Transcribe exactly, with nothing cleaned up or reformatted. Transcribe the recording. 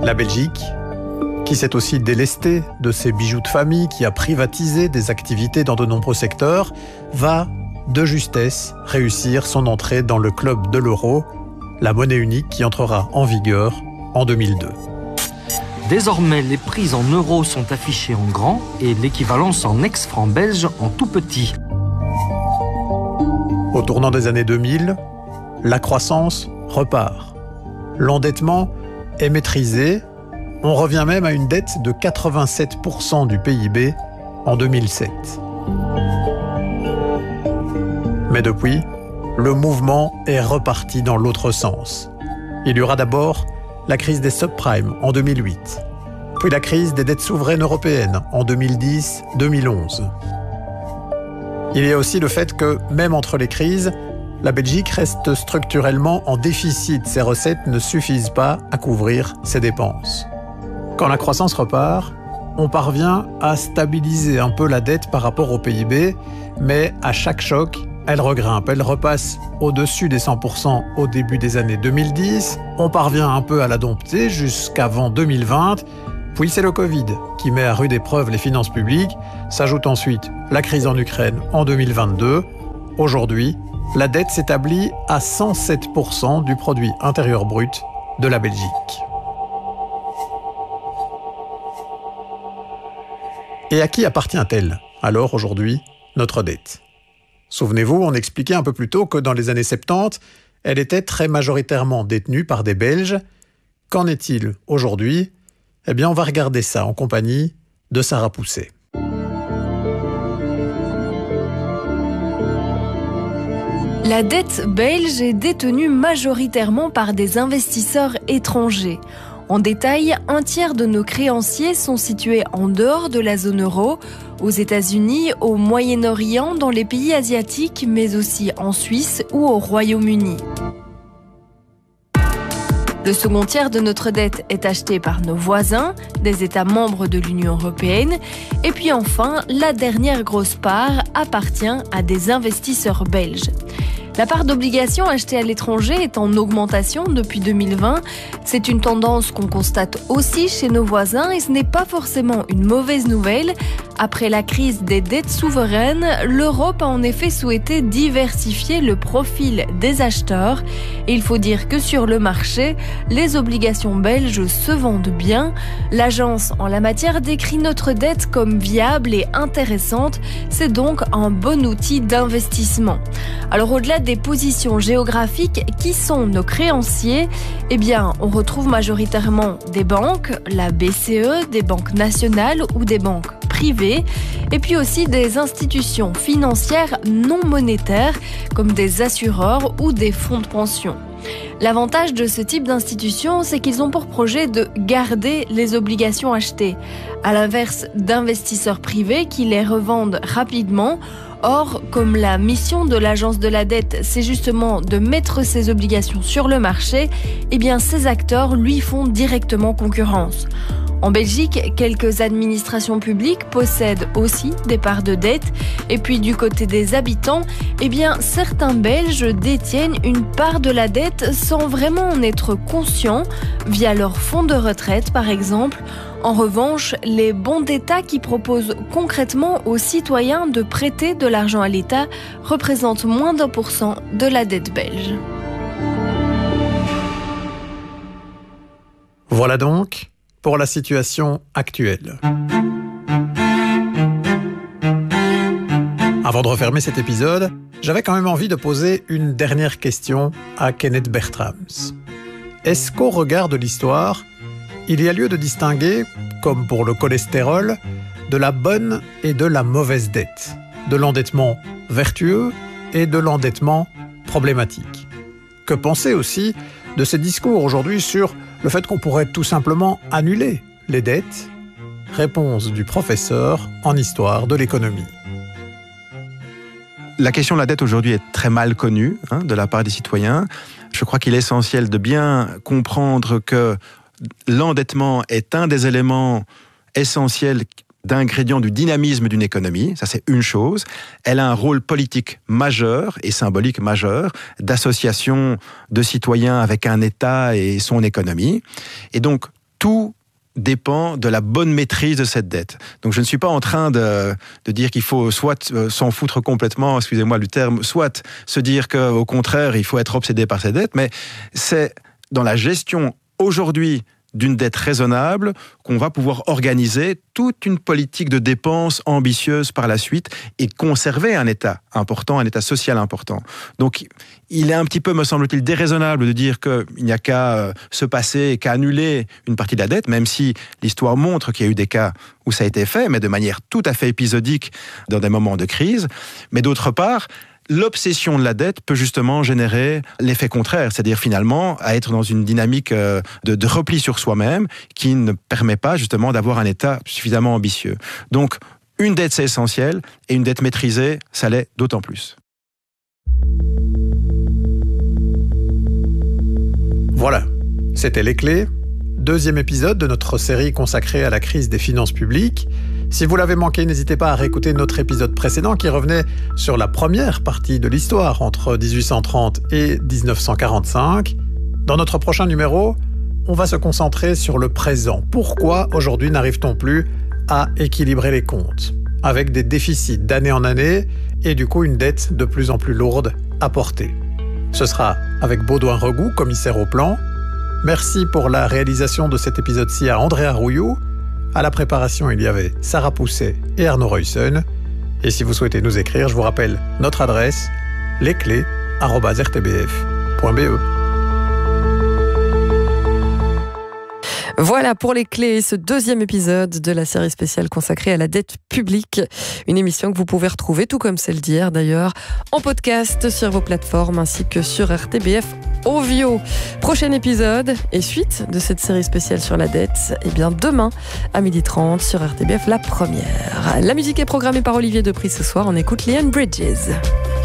La Belgique, qui s'est aussi délestée de ses bijoux de famille, qui a privatisé des activités dans de nombreux secteurs, va de justesse réussir son entrée dans le club de l'euro, la monnaie unique qui entrera en vigueur en deux mille deux. Désormais, les prix en euros sont affichés en grand et l'équivalence en ex-francs belges en tout petit. Au tournant des années deux mille, la croissance repart. L'endettement est maîtrisé. On revient même à une dette de quatre-vingt-sept pour cent du P I B en deux mille sept. Mais depuis, le mouvement est reparti dans l'autre sens. Il y aura d'abord la crise des subprimes en deux mille huit, puis la crise des dettes souveraines européennes en deux mille dix deux mille onze. Il y a aussi le fait que, même entre les crises, la Belgique reste structurellement en déficit. Ses recettes ne suffisent pas à couvrir ses dépenses. Quand la croissance repart, on parvient à stabiliser un peu la dette par rapport au P I B, mais à chaque choc, elle regrimpe, elle repasse au-dessus des cent pour cent au début des années deux mille dix, on parvient un peu à la dompter jusqu'avant deux mille vingt, puis c'est le Covid qui met à rude épreuve les finances publiques, s'ajoute ensuite la crise en Ukraine en deux mille vingt-deux. Aujourd'hui, la dette s'établit à cent sept pour cent du produit intérieur brut de la Belgique. Et à qui appartient-elle alors aujourd'hui, notre dette ? Souvenez-vous, on expliquait un peu plus tôt que dans les années soixante-dix, elle était très majoritairement détenue par des Belges. Qu'en est-il aujourd'hui ? Eh bien, on va regarder ça en compagnie de Sarah Pousset. La dette belge est détenue majoritairement par des investisseurs étrangers. En détail, un tiers de nos créanciers sont situés en dehors de la zone euro, aux États-Unis, au Moyen-Orient, dans les pays asiatiques, mais aussi en Suisse ou au Royaume-Uni. Le second tiers de notre dette est acheté par nos voisins, des États membres de l'Union européenne. Et puis enfin, la dernière grosse part appartient à des investisseurs belges. La part d'obligations achetées à l'étranger est en augmentation depuis deux mille vingt. C'est une tendance qu'on constate aussi chez nos voisins et ce n'est pas forcément une mauvaise nouvelle. Après la crise des dettes souveraines, l'Europe a en effet souhaité diversifier le profil des acheteurs. Et il faut dire que sur le marché, les obligations belges se vendent bien. L'agence en la matière décrit notre dette comme viable et intéressante. C'est donc un bon outil d'investissement. Alors au-delà des positions géographiques, qui sont nos créanciers ? Eh bien, on retrouve majoritairement des banques, la B C E, des banques nationales ou des banques privées, et puis aussi des institutions financières non monétaires comme des assureurs ou des fonds de pension. L'avantage de ce type d'institutions, c'est qu'ils ont pour projet de garder les obligations achetées, à l'inverse d'investisseurs privés qui les revendent rapidement. Or, comme la mission de l'agence de la dette, c'est justement de mettre ces obligations sur le marché, eh bien ces acteurs lui font directement concurrence. En Belgique, quelques administrations publiques possèdent aussi des parts de dette. Et puis du côté des habitants, eh bien certains Belges détiennent une part de la dette sans vraiment en être conscients, via leur fonds de retraite par exemple. En revanche, les bons d'État qui proposent concrètement aux citoyens de prêter de l'argent à l'État représentent moins d'un pour cent de la dette belge. Voilà donc pour la situation actuelle. Avant de refermer cet épisode, j'avais quand même envie de poser une dernière question à Kenneth Bertrams. Est-ce qu'au regard de l'histoire, il y a lieu de distinguer, comme pour le cholestérol, de la bonne et de la mauvaise dette, de l'endettement vertueux et de l'endettement problématique? Que penser aussi de ces discours aujourd'hui sur le fait qu'on pourrait tout simplement annuler les dettes? Réponse du professeur en histoire de l'économie. La question de la dette aujourd'hui est très mal connue hein, de la part des citoyens. Je crois qu'il est essentiel de bien comprendre que l'endettement est un des éléments essentiels d'ingrédients du dynamisme d'une économie, ça c'est une chose. Elle a un rôle politique majeur et symbolique majeur d'association de citoyens avec un État et son économie. Et donc, tout dépend de la bonne maîtrise de cette dette. Donc je ne suis pas en train de, de dire qu'il faut soit euh, s'en foutre complètement, excusez-moi du terme, soit se dire qu'au contraire, il faut être obsédé par cette dette, mais c'est dans la gestion aujourd'hui d'une dette raisonnable qu'on va pouvoir organiser toute une politique de dépenses ambitieuse par la suite et conserver un État important, un État social important. Donc, il est un petit peu, me semble-t-il, déraisonnable de dire qu'il n'y a qu'à se passer et qu'à annuler une partie de la dette, même si l'histoire montre qu'il y a eu des cas où ça a été fait, mais de manière tout à fait épisodique dans des moments de crise. Mais d'autre part, l'obsession de la dette peut justement générer l'effet contraire, c'est-à-dire finalement à être dans une dynamique de, de repli sur soi-même qui ne permet pas justement d'avoir un État suffisamment ambitieux. Donc, une dette, c'est essentiel, et une dette maîtrisée, ça l'est d'autant plus. Voilà, c'était Les Clés, deuxième épisode de notre série consacrée à la crise des finances publiques. Si vous l'avez manqué, n'hésitez pas à réécouter notre épisode précédent qui revenait sur la première partie de l'histoire entre dix-huit cent trente et dix-neuf cent quarante-cinq. Dans notre prochain numéro, on va se concentrer sur le présent. Pourquoi aujourd'hui n'arrive-t-on plus à équilibrer les comptes, avec des déficits d'année en année et du coup une dette de plus en plus lourde à porter? Ce sera avec Baudouin Regout, commissaire au plan. Merci pour la réalisation de cet épisode-ci à Andrea Rouillou. À la préparation, il y avait Sarah Pousset et Arnaud Ruyssen. Et si vous souhaitez nous écrire, je vous rappelle notre adresse lesclés arobase r t b f point b e. Voilà pour Les Clés, ce deuxième épisode de la série spéciale consacrée à la dette publique. Une émission que vous pouvez retrouver, tout comme celle d'hier d'ailleurs, en podcast sur vos plateformes ainsi que sur R T B F Ovio. Prochain épisode et suite de cette série spéciale sur la dette, eh bien demain à midi trente sur R T B F, la première. La musique est programmée par Olivier Depris ce soir. On écoute Leon Bridges.